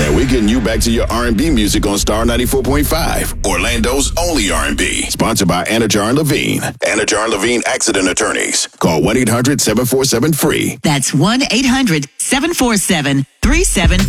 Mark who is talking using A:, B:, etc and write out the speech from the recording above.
A: And we're getting you back to your R&B music on Star 94.5, Orlando's only R&B. Sponsored by Anajar and Levine. Anajar and Levine Accident Attorneys. Call 1-800-747-FREE.
B: That's 1-800-747-37